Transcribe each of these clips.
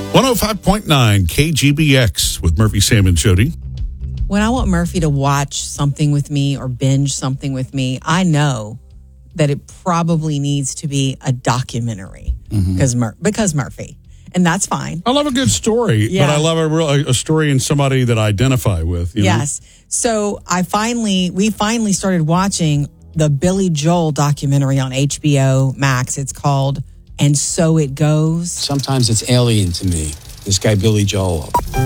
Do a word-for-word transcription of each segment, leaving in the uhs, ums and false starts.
one oh five point nine K G B X with Murphy, Sam, and Jody. When I want Murphy to watch something with me or binge something with me, I know that it probably needs to be a documentary because mm-hmm. Mur- because Murphy. And that's fine. I love a good story, yeah. but I love a, real, a story in somebody that I identify with. You yes. know? So I finally, we finally started watching the Billy Joel documentary on H B O Max. It's called And So It Goes. Sometimes it's alien to me, this guy Billy Joel. I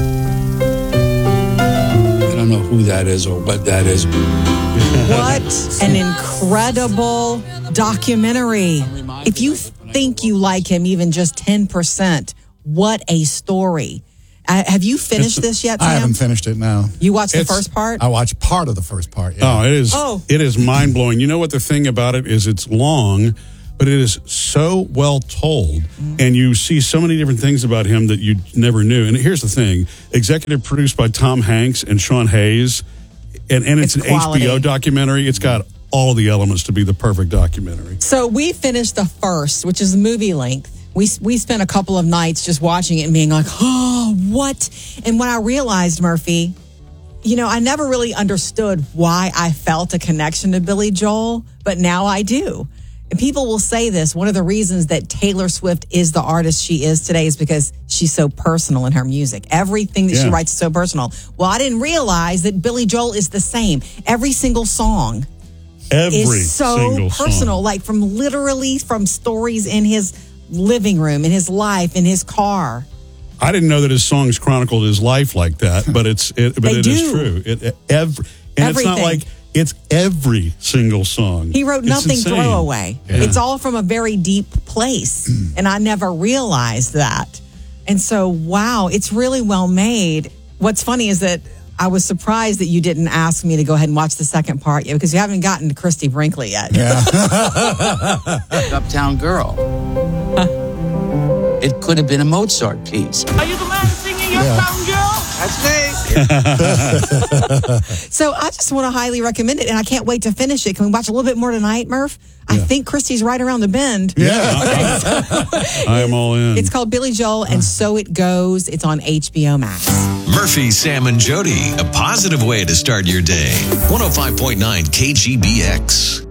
don't know who that is or what that is. What an incredible documentary. If you think you like him even just ten percent, what a story. Uh, have you finished it's, this yet, Sam? I haven't finished it, no. You watched it's, the first part? I watched part of the first part, yeah. Oh, it is, oh. it is mind-blowing. You know what the thing about it is? It's long, but it is so well told, mm. and you see so many different things about him that you never knew. And here's the thing. Executive produced by Tom Hanks and Sean Hayes, and, and it's, it's an quality. H B O documentary. It's got all the elements to be the perfect documentary. So we finished the first, which is movie length. We we spent a couple of nights just watching it and being like, oh, what? And when I realized, Murphy, you know, I never really understood why I felt a connection to Billy Joel, but now I do. And people will say this. One of the reasons that Taylor Swift is the artist she is today is because she's so personal in her music. Everything that yeah. she writes is so personal. Well, I didn't realize that Billy Joel is the same. Every single song Every is so single personal, song. like from literally from stories in his living room, in his life, in his car. I didn't know that his songs chronicled his life like that, but it's it, but they it do. is true. It, it every, and Everything. It's not like it's every single song. He wrote it's nothing insane. throwaway. Yeah. It's all from a very deep place, and I never realized that. And so, wow, it's really well made. What's funny is that I was surprised that you didn't ask me to go ahead and watch the second part yet, because you haven't gotten to Christy Brinkley yet. Yeah. Uptown Girl. It could have been a Mozart piece. Are you the man singing Uptown Girl? That's me. So I just want to highly recommend it, and I can't wait to finish it. Can we watch a little bit more tonight, Murph? Yeah. I think Christy's right around the bend. Yeah. Okay, so I am all in. It's called Billy Joel, and So It Goes. It's on H B O Max. Murphy, Sam, and Jody, a positive way to start your day. one oh five point nine K G B X.